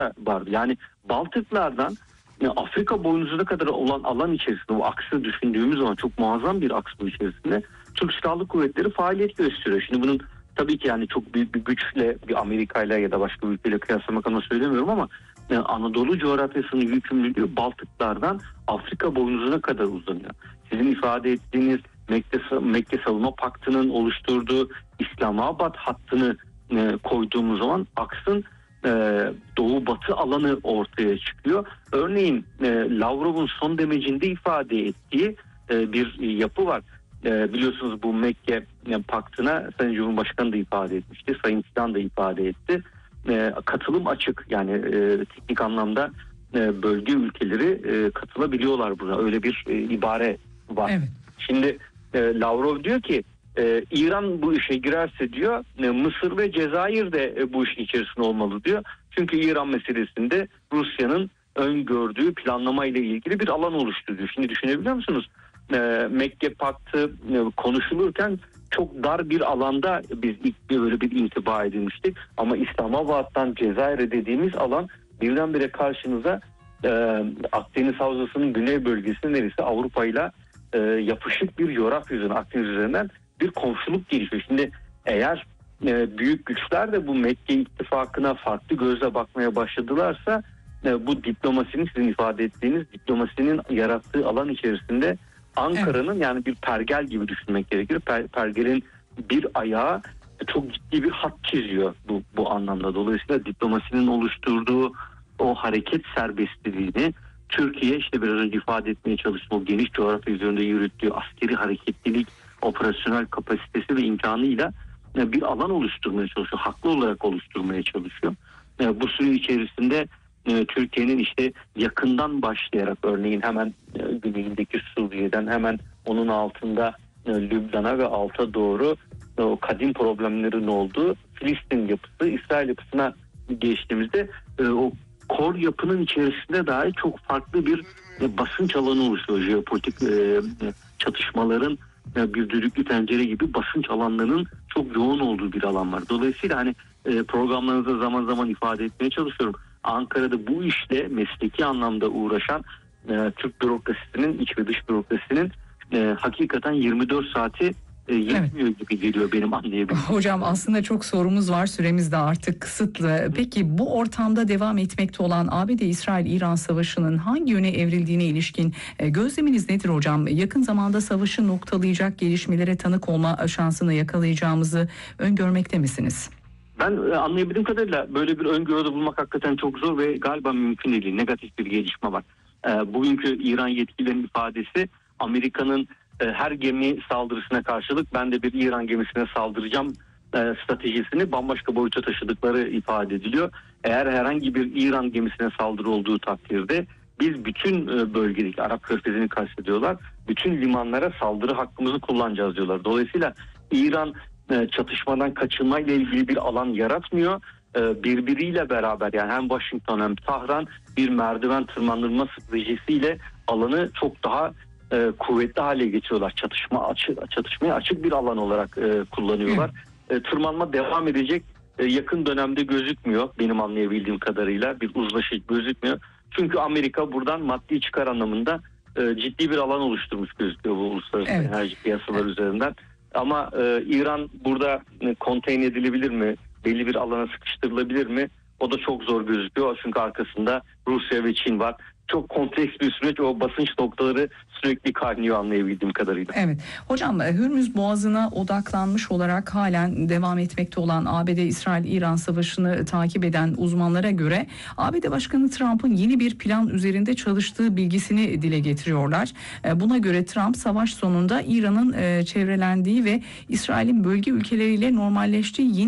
vardı. Yani Baltıklardan Afrika boynuzuna kadar olan alan içerisinde, o aksı düşündüğümüz zaman çok muazzam bir aksın içerisinde Türk Silahlı Kuvvetleri faaliyet gösteriyor. Şimdi bunun tabii ki yani çok büyük bir güçle bir Amerika ile ya da başka bir ülkeyle kıyaslamak adına söylemiyorum ama Anadolu coğrafyasının yükümlülüğü Baltıklardan Afrika boynuzuna kadar uzanıyor. Sizin ifade ettiğiniz Mekke Savunma Paktı'nın oluşturduğu İslamabad hattını koyduğumuz zaman aksın doğu batı alanı ortaya çıkıyor. Örneğin Lavrov'un son demecinde ifade ettiği bir yapı var. Biliyorsunuz bu Mekke Paktı'na Sayın Cumhurbaşkanı da ifade etmişti. Sayın Sinan da ifade etti. Katılım açık, yani teknik anlamda bölge ülkeleri katılabiliyorlar buna. Öyle bir ibare var. Evet. Şimdi Lavrov diyor ki İran bu işe girerse diyor Mısır ve Cezayir de bu işin içerisinde olmalı diyor. Çünkü İran meselesinde Rusya'nın öngördüğü planlama ile ilgili bir alan oluşturuyor. Şimdi düşünebiliyor musunuz? Mekke Paktı konuşulurken çok dar bir alanda biz ilk böyle bir intiba edilmiştik. Ama İslamabad'dan Cezayir'e dediğimiz alan birdenbire karşınıza Akdeniz Havzası'nın güney bölgesi neresi? Avrupa ile yapışık bir coğrafya üzerine, Akdeniz üzerinden bir komşuluk gelişiyor. Şimdi eğer büyük güçler de bu Mekke ittifakına farklı gözle bakmaya başladılarsa bu diplomasinin, sizin ifade ettiğiniz diplomasinin yarattığı alan içerisinde Ankara'nın, evet, yani bir pergel gibi düşünmek gerekir. Pergelin bir ayağı çok ciddi bir hat çiziyor bu anlamda. Dolayısıyla diplomasinin oluşturduğu o hareket serbestliğini Türkiye, işte biraz önce ifade etmeye çalıştığım o geniş coğrafya üzerinde yürüttüğü askeri hareketlilik, operasyonel kapasitesi ve imkanıyla bir alan oluşturmaya çalışıyor. Haklı olarak oluşturmaya çalışıyor. Bu süre içerisinde Türkiye'nin işte yakından başlayarak, örneğin hemen güneyindeki Suriye'den hemen onun altında Lübnan'a ve alta doğru o kadim problemlerin olduğu Filistin yapısı, İsrail yapısına geçtiğimizde o kor yapının içerisinde dahi çok farklı bir basınç alanı oluşuyor. Jeopolitik çatışmaların bir düdüklü tencere gibi basınç alanlarının çok yoğun olduğu bir alan var. Dolayısıyla hani programlarınızda zaman zaman ifade etmeye çalışıyorum. Ankara'da bu işle mesleki anlamda uğraşan Türk bürokrasisinin, iç ve dış bürokrasisinin hakikaten 24 saati yetmiyor, evet, gibi geliyor benim anlayabildiğim. Hocam aslında çok sorumuz var, süremiz de artık kısıtlı. Peki bu ortamda devam etmekte olan ABD-İsrail-İran savaşının hangi yöne evrildiğine ilişkin gözleminiz nedir hocam? Yakın zamanda savaşı noktalayacak gelişmelere tanık olma şansını yakalayacağımızı öngörmekte misiniz? Ben anlayabildiğim kadarıyla böyle bir öngörüde bulmak hakikaten çok zor ve galiba mümkün değil. Negatif bir gelişme var. Bugünkü İran yetkililerinin ifadesi, Amerika'nın her gemi saldırısına karşılık ben de bir İran gemisine saldıracağım stratejisini bambaşka boyuta taşıdıkları ifade ediliyor. Eğer herhangi bir İran gemisine saldırı olduğu takdirde biz bütün bölgedeki Arap Körfezi'ni kastediyorlar. Bütün limanlara saldırı hakkımızı kullanacağız diyorlar. Dolayısıyla İran çatışmadan kaçınmayla ilgili bir alan yaratmıyor. Birbiriyle beraber, yani hem Washington hem Tahran bir merdiven tırmanırma stratejisiyle alanı çok daha kuvvetli hale getiriyorlar. Çatışmaya açık bir alan olarak kullanıyorlar. Tırmanma devam edecek, yakın dönemde gözükmüyor benim anlayabildiğim kadarıyla, bir uzlaşı gözükmüyor. Çünkü Amerika buradan maddi çıkar anlamında ciddi bir alan oluşturmuş gözüküyor bu uluslararası, evet, enerji piyasaları üzerinden. Ama İran burada konteyn edilebilir mi? Belli bir alana sıkıştırılabilir mi? O da çok zor gözüküyor. Çünkü arkasında Rusya ve Çin var. Çok kompleks bir süreç. O basınç noktaları sürekli kaynıyor anlayabildiğim kadarıyla. Evet. Hocam Hürmüz Boğazı'na odaklanmış olarak halen devam etmekte olan ABD-İsrail-İran savaşını takip eden uzmanlara göre ABD Başkanı Trump'ın yeni bir plan üzerinde çalıştığı bilgisini dile getiriyorlar. Buna göre Trump savaş sonunda İran'ın çevrelendiği ve İsrail'in bölge ülkeleriyle normalleştiği yeni